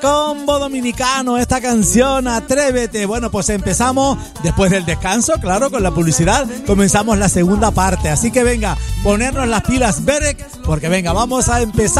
Combo dominicano, esta canción, Atrévete. Bueno, pues empezamos después del descanso, claro, con la publicidad. Comenzamos la segunda parte. Así que venga, ponernos las pilas, Berek, porque venga, vamos a empezar.